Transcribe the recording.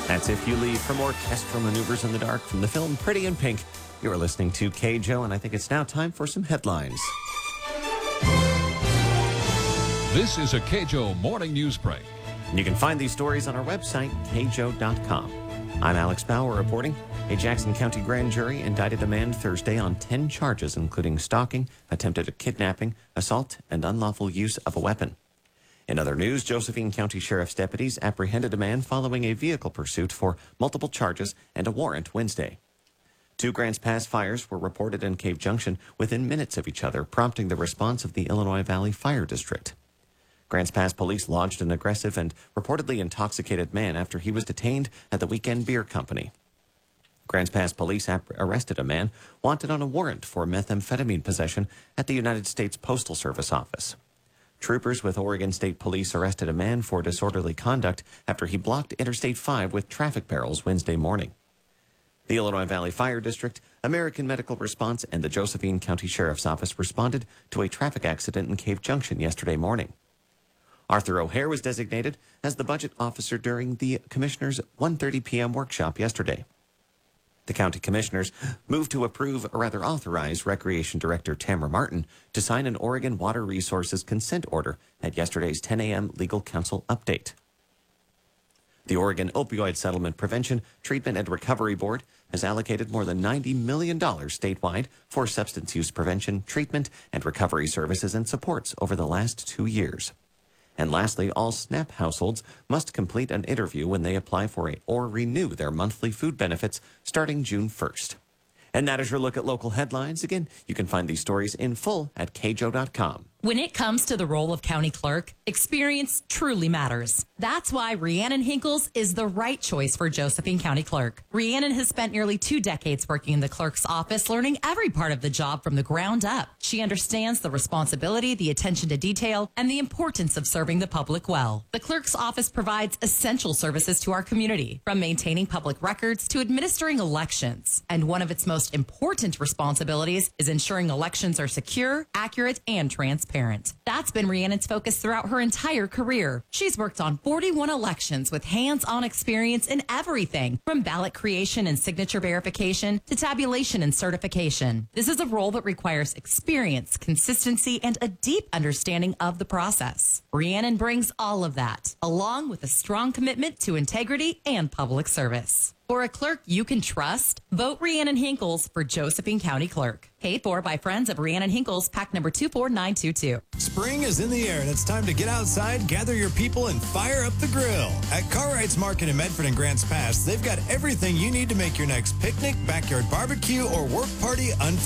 That's If You Leave. From orchestral maneuvers in the dark from the film Pretty in Pink. You are listening to KJO, and I think it's now time for some headlines. This is a KJO Morning News Break. You can find these stories on our website, kjo.com. I'm Alex Bauer reporting. A Jackson County grand jury indicted a man Thursday on 10 charges, including stalking, attempted kidnapping, assault, and unlawful use of a weapon. In other news, Josephine County Sheriff's deputies apprehended a man following a vehicle pursuit for multiple charges and a warrant Wednesday. 2 Grants Pass fires were reported in Cave Junction within minutes of each other, prompting the response of the Illinois Valley Fire District. Grants Pass police lodged an aggressive and reportedly intoxicated man after he was detained at the Weekend Beer Company. Grants Pass police arrested a man wanted on a warrant for methamphetamine possession at the United States Postal Service office. Troopers with Oregon State Police arrested a man for disorderly conduct after he blocked Interstate 5 with traffic barrels Wednesday morning. The Illinois Valley Fire District, American Medical Response, and the Josephine County Sheriff's Office responded to a traffic accident in Cave Junction yesterday morning. Arthur O'Hare was designated as the budget officer during the commissioner's 1:30 p.m. workshop yesterday. The county commissioners moved to authorize Recreation Director Tamara Martin to sign an Oregon Water Resources consent order at yesterday's 10 a.m. legal counsel update. The Oregon Opioid Settlement Prevention, Treatment, and Recovery Board has allocated more than $90 million statewide for substance use prevention, treatment, and recovery services and supports over the last 2 years. And lastly, all SNAP households must complete an interview when they apply for or renew their monthly food benefits starting June 1st. And that is your look at local headlines. Again, you can find these stories in full at kjo.com. When it comes to the role of county clerk, experience truly matters. That's why Rhiannon Hinkles is the right choice for Josephine County Clerk. Rhiannon has spent nearly 2 decades working in the clerk's office, learning every part of the job from the ground up. She understands the responsibility, the attention to detail, and the importance of serving the public well. The clerk's office provides essential services to our community, from maintaining public records to administering elections. And one of its most important responsibilities is ensuring elections are secure, accurate, and transparent. That's been Rhiannon's focus throughout her entire career. She's worked on 41 elections with hands-on experience in everything from ballot creation and signature verification to tabulation and certification. This is a role that requires experience, consistency, and a deep understanding of the process. Rhiannon brings all of that, along with a strong commitment to integrity and public service. For a clerk you can trust, vote Rhiannon Hinkles for Josephine County Clerk. Paid for by friends of Rhiannon Hinkles, pack number 24922. Spring is in the air and it's time to get outside, gather your people, and fire up the grill. At Cartwright's Market in Medford and Grants Pass, they've got everything you need to make your next picnic, backyard barbecue, or work party unforgettable.